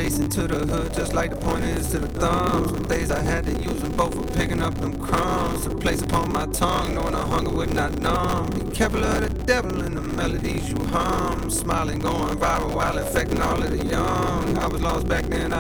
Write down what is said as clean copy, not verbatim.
face into the hood, just like the pointers to the thumbs. Some days I had to use them both for picking up them crumbs. To place upon my tongue, knowing the hunger would not numb. Be careful of the devil and the melodies you hum. Smiling, going viral while affecting all of the young. I was lost back then.